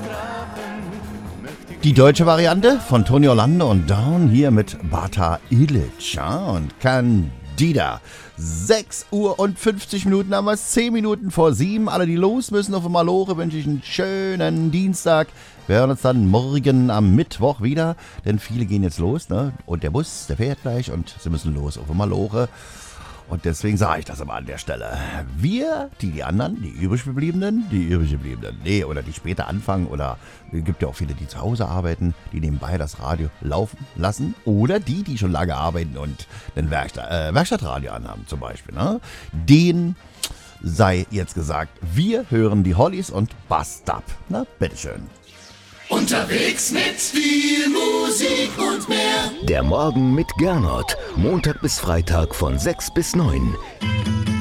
Die deutsche Variante von Tony Orlando und Down hier mit Bata Ilic und Candida. 6 Uhr und 50 Minuten haben wir es, 10 Minuten vor 7. Alle, die los müssen auf Maloche, wünsche ich einen schönen Dienstag. Wir hören uns dann morgen am Mittwoch wieder, denn viele gehen jetzt los, ne? Und der Bus, der fährt gleich und sie müssen los auf Maloche. Und deswegen sage ich das aber an der Stelle. Wir, die anderen, die übrig gebliebenen, nee, oder die später anfangen, oder es gibt ja auch viele, die zu Hause arbeiten, die nebenbei das Radio laufen lassen, oder die schon lange arbeiten und ein Werkstattradio anhaben zum Beispiel, ne? Den sei jetzt gesagt, wir hören die Hollies und Bust Up. Na, bitteschön. Unterwegs mit viel Musik und mehr. Der Morgen mit Gernot. Montag bis Freitag von 6 bis 9.